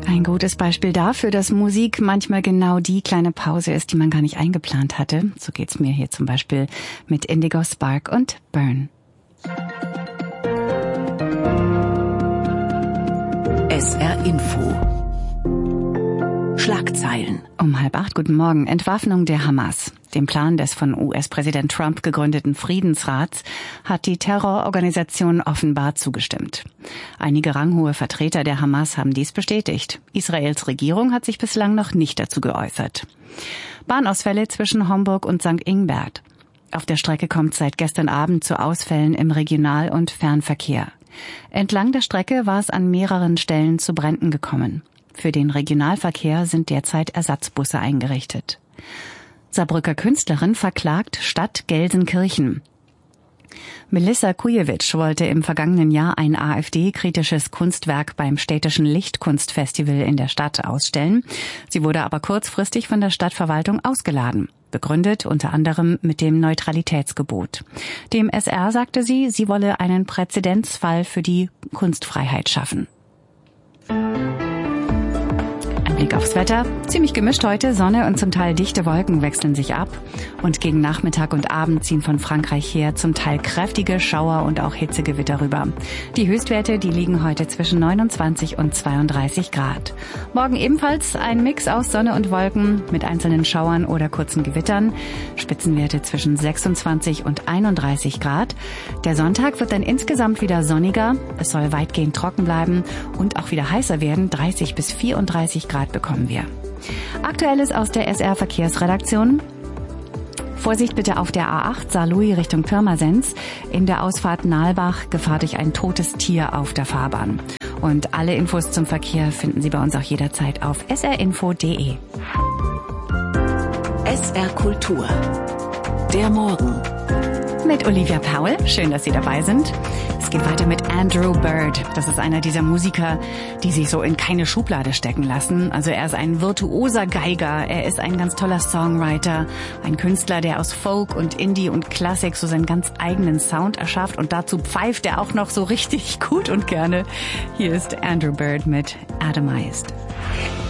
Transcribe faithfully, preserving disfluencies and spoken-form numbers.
Ein gutes Beispiel dafür, dass Musik manchmal genau die kleine Pause ist, die man gar nicht eingeplant hatte. So geht's mir hier zum Beispiel mit Indigo Spark und Burn. S R Info. Schlagzeilen. Um halb acht, guten Morgen. Entwaffnung der Hamas. Dem Plan des von U S-Präsident Trump gegründeten Friedensrats hat die Terrororganisation offenbar zugestimmt. Einige ranghohe Vertreter der Hamas haben dies bestätigt. Israels Regierung hat sich bislang noch nicht dazu geäußert. Bahnausfälle zwischen Homburg und Sankt Ingbert. Auf der Strecke kommt seit gestern Abend zu Ausfällen im Regional- und Fernverkehr. Entlang der Strecke war es an mehreren Stellen zu Bränden gekommen. Für den Regionalverkehr sind derzeit Ersatzbusse eingerichtet. Saarbrücker Künstlerin verklagt Stadt Gelsenkirchen. Melissa Kujewitsch wollte im vergangenen Jahr ein AfD-kritisches Kunstwerk beim städtischen Lichtkunstfestival in der Stadt ausstellen. Sie wurde aber kurzfristig von der Stadtverwaltung ausgeladen. Begründet unter anderem mit dem Neutralitätsgebot. Dem S R sagte sie, sie wolle einen Präzedenzfall für die Kunstfreiheit schaffen. Blick aufs Wetter. Ziemlich gemischt heute. Sonne und zum Teil dichte Wolken wechseln sich ab. Und gegen Nachmittag und Abend ziehen von Frankreich her zum Teil kräftige Schauer und auch Hitzegewitter rüber. Die Höchstwerte, die liegen heute zwischen neunundzwanzig und zweiunddreißig Grad. Morgen ebenfalls ein Mix aus Sonne und Wolken mit einzelnen Schauern oder kurzen Gewittern. Spitzenwerte zwischen sechsundzwanzig und einunddreißig Grad. Der Sonntag wird dann insgesamt wieder sonniger. Es soll weitgehend trocken bleiben und auch wieder heißer werden. dreißig bis vierunddreißig Grad bekommen wir. Aktuelles aus der S R-Verkehrsredaktion. Vorsicht bitte auf der A acht Saarlouis Richtung Pirmasens. In der Ausfahrt Nalbach Gefahr durch ein totes Tier auf der Fahrbahn. Und alle Infos zum Verkehr finden Sie bei uns auch jederzeit auf s r info punkt d e. S R Kultur. Der Morgen. Mit Olivia Powell. Schön, dass Sie dabei sind. Es geht weiter mit Andrew Bird. Das ist einer dieser Musiker, die sich so in keine Schublade stecken lassen. Also er ist ein virtuoser Geiger, er ist ein ganz toller Songwriter, ein Künstler, der aus Folk und Indie und Klassik so seinen ganz eigenen Sound erschafft und dazu pfeift er auch noch so richtig gut und gerne. Hier ist Andrew Bird mit Atomized.